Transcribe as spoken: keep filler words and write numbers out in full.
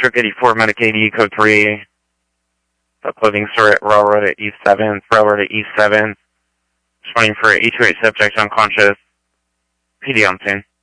District eighty-four, Medicaid E, code three. The clothing store at Railroad at East seventh, Railroad at East seventh. Just waiting for a E two eight subject unconscious. P D on scene.